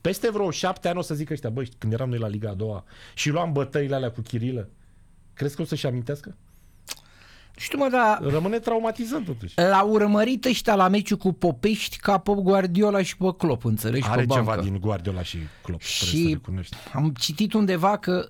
Peste vreo 7 ani o să zic ăștia, băi, când eram noi la Liga a doua și luam bătăile alea cu Chirilă, crezi că o să-și amintească? Știu, mă, dar rămâne traumatizant totuși. L-au urmărit ăștia la meciul cu Popești ca pe Guardiola și pe Klopp, înțelegi? Are pe ceva bancă. din Guardiola și Klopp. Și am citit undeva că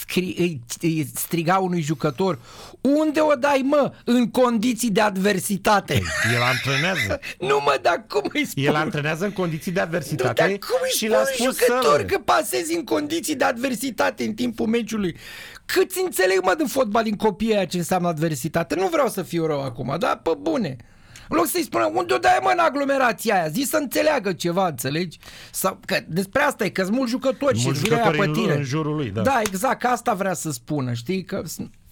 îi striga unui jucător: unde o dai, mă, în condiții de adversitate? El antrenează. Nu, mă, dar cum îi spui? El antrenează în condiții de adversitate. Dar cum îi și l-a spus jucător că pasezi în condiții de adversitate în timpul meciului? Câți înțeleg, mă, din fotbal, din copiii aia ce înseamnă adversitate? Nu vreau să fiu rău acum, dar pe bune. În loc să-i spună, unde o dai, mă, în aglomerația aia? Zi să înțeleagă ceva, înțelegi? Sau, că despre asta e, că sunt mulți jucători și vine aia pe tine. În jurul lui, da. Da, exact, că asta vrea să spună, știi? Că...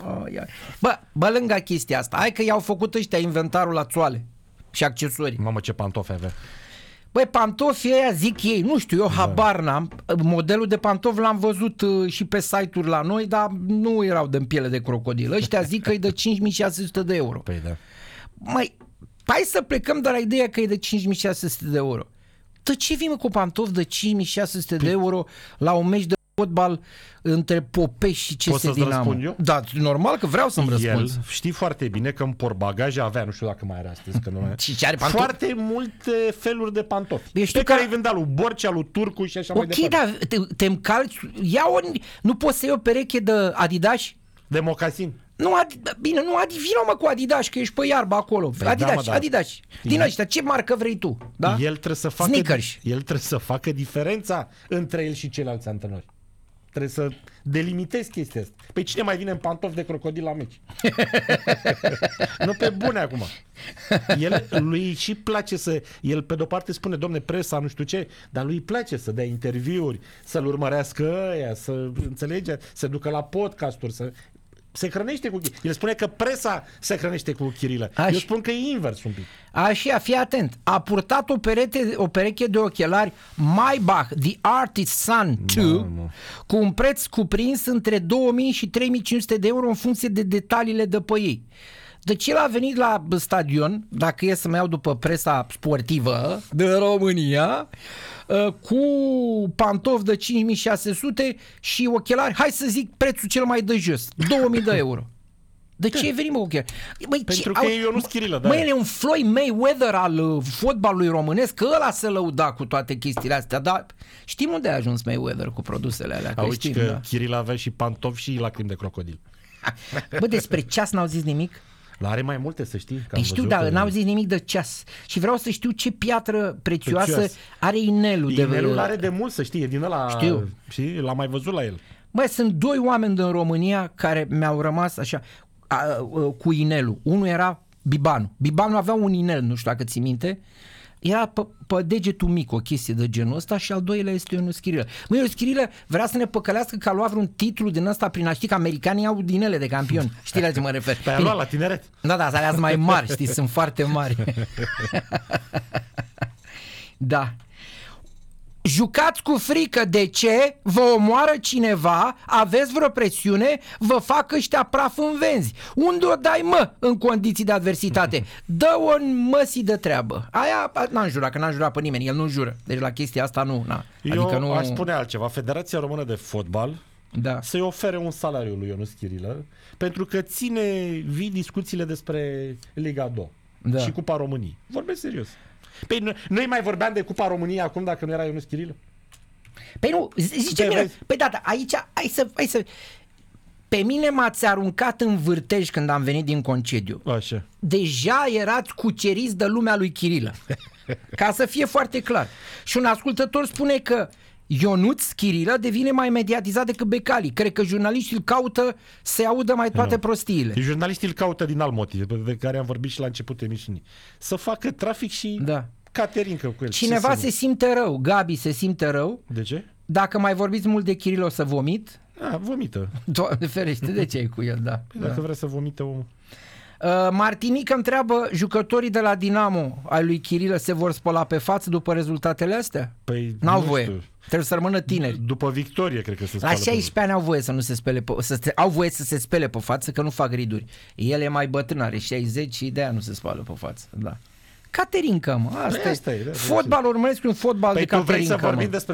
Bă, lângă chestia asta, hai că i-au făcut ăștia inventarul la țoale și accesorii. Mamă, ce pantofi avea. Băi, pantofii ăia, zic ei, nu știu, eu habar n-am. Modelul de pantofi l-am văzut și pe site-uri la noi, dar nu erau de piele de crocodil. Ăștia zic că e de 5600 de euro. Păi da. Măi, hai să plecăm de la ideea că e de 5600 de euro. De ce vii, mă, cu pantofi de 5600 de euro la un meci de fotbal între Popești și CS Dinamo? Răspund eu? Da, normal că vreau să-mi răspund. El știi foarte bine că în portbagaje avea, nu știu dacă mai are astăzi, că nu mai și ce are pantofi? Foarte multe feluri de pantofi. Pe care îi vândea lui Borcea, lui Turcu și așa mai departe. Ok, dar te încalci, nu poți să iei o pereche de Adidas? De mocasin. Nu, bine, nu, vină, mă, cu Adidas, că ești pe iarbă acolo. Păi Adidas, da, Adidas. Din ăștia, ce marcă vrei tu? Da? El trebuie să facă Sneakers. El trebuie să facă diferența între el și ceilalți antrenori. Trebuie să delimitezi chestia asta. Păi cine mai vine în pantofi de crocodil la meci? Nu, pe bune acum. Lui și place să... El pe de-o parte spune, domne, presa, nu știu ce, dar lui îi place să dea interviuri, să-l urmărească ăia, să înțelege, să ducă la podcasturi, să... Se hrănește cu... El spune că presa se hrănește cu Chirilă. Eu spun că e invers un pic. Așa, fii atent. A purtat o pereche de ochelari Maybach The Artist Sun 2 cu un preț cuprins între 2000 și 3500 de euro în funcție de detaliile de pe ei. Deci el a venit la stadion, dacă e să mă iau după presa sportivă de România, cu pantofi de 5600 și ochelari, hai să zic prețul cel mai de jos, 2000 de euro. De ce ai venit, mă, ochelari? Pentru că eu nu Chirilă, da. Măi, e un Floyd Mayweather al fotbalului românesc, că ăla se lăuda cu toate chestiile astea, dar știm unde a ajuns Mayweather cu produsele alea. Auzi că Chirilă avea și pantofi și lacrimi de crocodil. Bă, despre ceas n-au zis nimic? Are mai multe, să știi. Păi știu, dar n-au zis nimic de ceas. Și vreau să știu ce piatră prețioasă are inelul. Inelul are de mult, să știi, e din ăla. Știu. Și l-am mai văzut la el. Băi, sunt doi oameni din România care mi-au rămas așa cu inelul. Unul era Bibanu. Bibanu avea un inel, nu știu dacă ții minte. Era pe degetul mic o chestie de genul ăsta și al doilea este Ionuț Chirilă. Măi, Ionuț Chirilă vrea să ne păcălească că a luat vreun titlu din ăsta prin a ști că americanii au dinele de campion. Știi la ce mă refer? Pe a luat la tineret. Da, da, alea sunt mai mari, știi, sunt foarte mari. Da. Jucați cu frică, de ce? Vă omoară cineva? Aveți vreo presiune? Vă fac ăștia praf în venzi. Unde o dai, mă, în condiții de adversitate? Dă-o în măsii de treabă. Aia n-am jurat, că n-am jurat pe nimeni. El nu jură. Deci la chestia asta nu. Na. Adică eu nu... aș spune altceva. Federația Română de Fotbal să-i ofere un salariu lui Ionuț Chirilă, pentru că ține vii discuțiile despre Liga 2 și Cupa României. Vorbesc serios. Păi noi mai vorbeam de Cupa României acum dacă nu era Ionuț Chirilă? Păi nu, zice mine, păi da, aici, hai să... Pe mine m-ați aruncat în vârtej când am venit din concediu. Așa. Deja erați cuceriți de lumea lui Chirilă. Ca să fie foarte clar. Și un ascultător spune că Ionuț Chirilă devine mai mediatizat decât Becali. Cred că jurnaliștii îl caută să audă mai toate prostiile. Jurnaliștii îl caută din alt motiv, de care am vorbit și la începutul emisiunii. Să facă trafic și caterincă cu el. Cineva se simte rău. Gabi se simte rău. De ce? Dacă mai vorbiți mult de Chirilă o să vomit. Vomită. Doamne ferește, de ce ai cu el, da. Dacă vrea să vomite omul. Martinică întreabă, jucătorii de la Dinamo ai lui Chirilă se vor spăla pe față după rezultatele astea? Păi n-au voie. Trebuie să rămână tineri. După victorie, cred că se spală. La 16 ani au voie să nu se spele au voie să se spele pe față, că nu fac riduri. El e mai bătrân, are 60 și de aia nu se spală pe față. Da. Caterinca, mă. Asta e. Fotbalul românesc e un fotbal de caterinca, tu vrei să vorbim despre